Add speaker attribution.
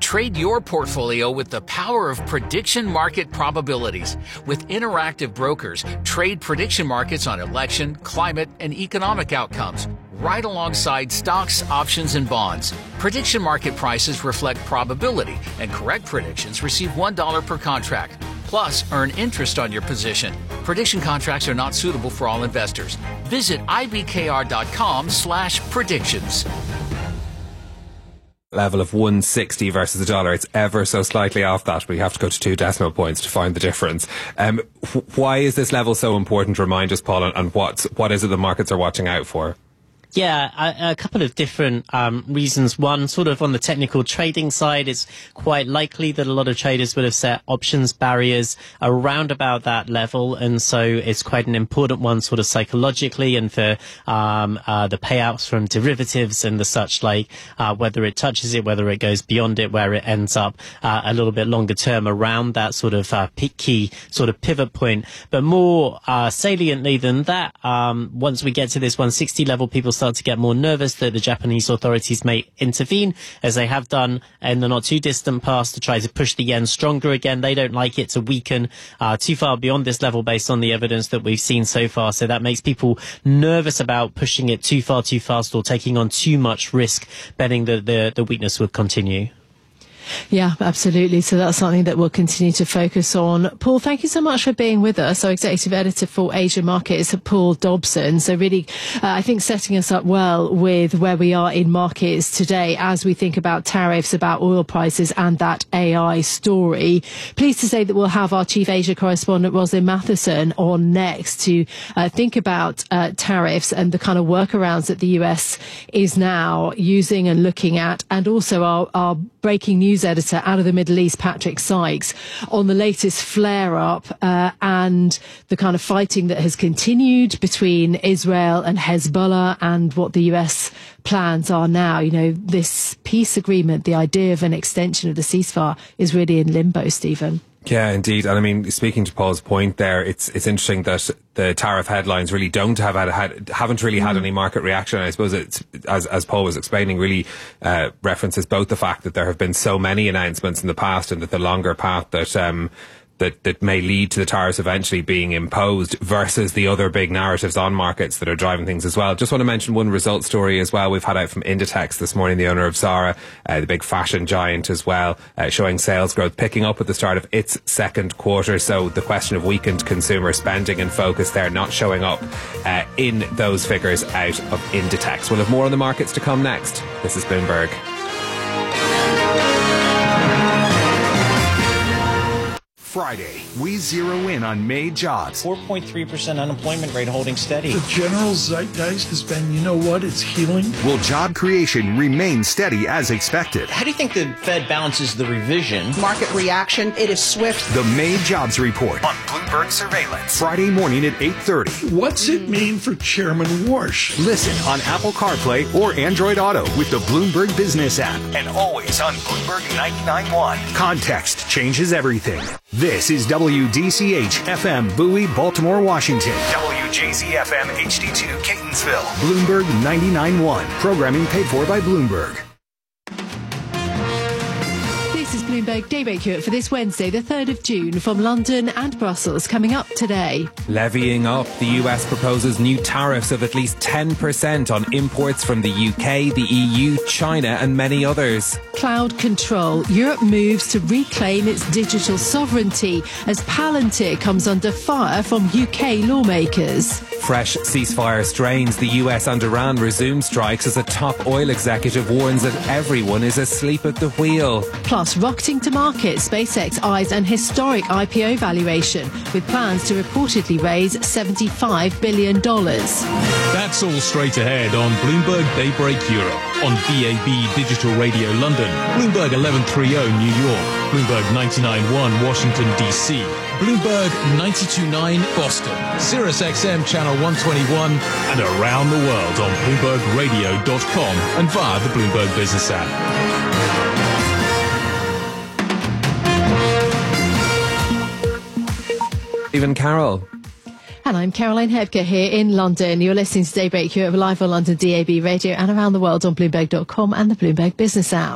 Speaker 1: Trade your portfolio with the power of prediction market probabilities. With interactive brokers, trade prediction markets on election, climate, and economic outcomes, right alongside stocks, options, and bonds. Prediction market prices reflect probability, and correct predictions receive $1 per contract. Plus, earn interest on your position. Prediction contracts are not suitable for all investors. Visit ibkr.com/predictions.
Speaker 2: Level of 160 versus the dollar. It's ever so slightly off that, but you have to go to 2 decimal points to find the difference. Why is this level so important? Remind us, Paul, and what is it the markets are watching out for?
Speaker 3: Yeah, a couple of different reasons. One, sort of on the technical trading side, it's quite likely that a lot of traders would have set options barriers around about that level, and so it's quite an important one sort of psychologically and for the payouts from derivatives and the such, like whether it touches it, whether it goes beyond it, where it ends up a little bit longer term around that sort of key sort of pivot point. But more saliently than that, once we get to this 160 level, people start to get more nervous that the Japanese authorities may intervene, as they have done in the not too distant past, to try to push the yen stronger again. They don't like it to weaken too far beyond this level based on the evidence that we've seen so far. So that makes people nervous about pushing it too far too fast or taking on too much risk, betting that the weakness would continue.
Speaker 4: Yeah, absolutely. So that's something that we'll continue to focus on. Paul, thank you so much for being with us. Our executive editor for Asia Markets, Paul Dobson. So really, I think setting us up well with where we are in markets today as we think about tariffs, about oil prices and that AI story. Pleased to say that we'll have our chief Asia correspondent, Roslyn Matheson, on next to think about tariffs and the kind of workarounds that the US is now using and looking at, and also our breaking news editor out of the Middle East, Patrick Sykes, on the latest flare-up and the kind of fighting that has continued between Israel and Hezbollah, and what the US plans are now. You know, this peace agreement, the idea of an extension of the ceasefire, is really in limbo, Stephen.
Speaker 2: Yeah, indeed. And I mean, speaking to Paul's point there, it's interesting that the tariff headlines really haven't really had any market reaction. I suppose it's, as Paul was explaining, really references both the fact that there have been so many announcements in the past, and that the longer path that may lead to the tariffs eventually being imposed, versus the other big narratives on markets that are driving things as well. Just want to mention one result story as well we've had out from Inditex this morning, the owner of Zara, the big fashion giant as well, showing sales growth picking up at the start of its second quarter. So the question of weakened consumer spending and focus there not showing up in those figures out of Inditex. We'll have more on the markets to come next. This is Bloomberg.
Speaker 5: Friday, we zero in on May jobs.
Speaker 6: 4.3% unemployment rate holding steady.
Speaker 7: The general zeitgeist has been, you know what, it's healing.
Speaker 5: Will job creation remain steady as expected?
Speaker 6: How do you think the Fed balances the revision?
Speaker 8: Market reaction, it is swift.
Speaker 5: The May jobs report on Bloomberg Surveillance. Friday morning at 8:30.
Speaker 7: What's it mean for Chairman Warsh?
Speaker 5: Listen on Apple CarPlay or Android Auto with the Bloomberg Business app. And always on Bloomberg 99.1. Context changes everything. This is WDCH FM Bowie, Baltimore, Washington. WJZ FM HD2 Catonsville. Bloomberg 99.1. Programming paid for by Bloomberg.
Speaker 4: This is Bloomberg Daybreak Europe for this Wednesday, the 3rd of June, from London and Brussels. Coming up today.
Speaker 2: Levying up, the US proposes new tariffs of at least 10% on imports from the UK, the EU, China and many others.
Speaker 4: Cloud control. Europe moves to reclaim its digital sovereignty as Palantir comes under fire from UK lawmakers.
Speaker 2: Fresh ceasefire strains. The US and Iran resume strikes as a top oil executive warns that everyone is asleep at the wheel.
Speaker 4: Plus, rocketing to market, SpaceX eyes an historic IPO valuation with plans to reportedly raise $75 billion.
Speaker 9: That's all straight ahead on Bloomberg Daybreak Europe, on DAB Digital Radio London, Bloomberg 1130 New York, Bloomberg 99.1 Washington DC, Bloomberg 92.9 Boston, Sirius XM Channel 121, and around the world on BloombergRadio.com and via the Bloomberg Business app.
Speaker 2: Stephen Carroll.
Speaker 4: And I'm Caroline Hebke here in London. You're listening to Daybreak Europe live on London DAB Radio and around the world on Bloomberg.com and the Bloomberg Business app.